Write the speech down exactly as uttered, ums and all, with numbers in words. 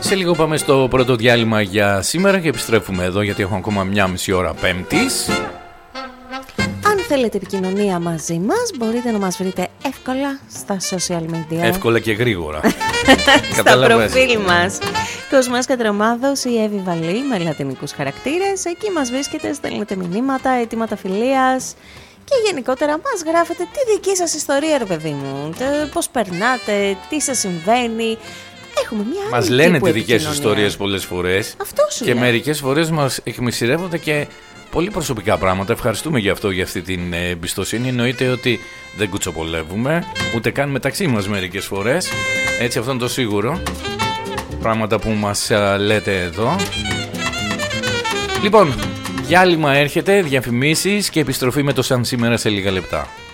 Σε λίγο πάμε στο πρώτο διάλειμμα για σήμερα και επιστρέφουμε εδώ γιατί έχω ακόμα μια μισή ώρα Πέμπτης. Αν θέλετε επικοινωνία μαζί μας, μπορείτε να μας βρείτε εύκολα στα social media. Εύκολα και γρήγορα. Στα προφίλ μας. Κοσμάς Κατρομάδος ή Εύη Βαλή με λατινικούς χαρακτήρες. Εκεί μας βρίσκετε, στέλνετε μηνύματα, αιτήματα φιλίας. Και γενικότερα μας γράφετε τη δική σας ιστορία, ρε παιδί μου. Πώς περνάτε, τι σας συμβαίνει. Έχουμε μια άλλη μας λένε τις δικές τους ιστορίες πολλές φορές. Αυτό σου Και λέει. μερικές φορές μας εκμυστηρεύονται και πολύ προσωπικά πράγματα. Ευχαριστούμε για αυτό, για αυτή την εμπιστοσύνη. Εννοείται ότι δεν κουτσοπολεύουμε, ούτε καν μεταξύ μας μερικές φορές. Έτσι, αυτό είναι το σίγουρο. Πράγματα που μας λέτε εδώ. Λοιπόν, διάλειμμα έρχεται, διαφημίσεις και επιστροφή με το Σαν Σήμερα σε λίγα λεπτά.